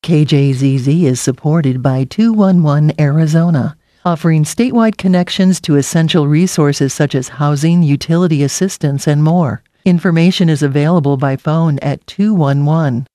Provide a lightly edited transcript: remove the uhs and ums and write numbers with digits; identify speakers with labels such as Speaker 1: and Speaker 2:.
Speaker 1: KJZZ is supported by 211 Arizona, offering statewide connections to essential resources such as housing, utility assistance, and more. Information is available by phone at 211.